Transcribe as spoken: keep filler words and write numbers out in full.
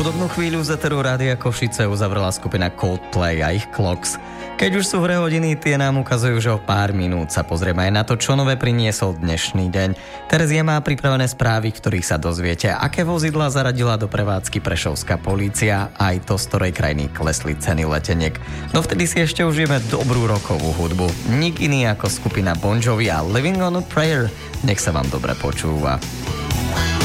Hudobnú chvíľu z eteru Rádia Košice uzavrela skupina Coldplay a ich Clocks. Keď už sú v hre hodiny, tie nám ukazujú, že o pár minút sa pozrieme aj na to, čo nové priniesol dnešný deň. Terezia má pripravené správy, v ktorých sa dozviete, aké vozidlá zaradila do prevádzky prešovská polícia, aj to, z ktorej krajiny klesli ceny leteniek. Dovtedy si ešte užijeme dobrú rokovú hudbu. Nik iný ako skupina Bon Jovi a Living on a Prayer. Nech sa vám dobre počúva.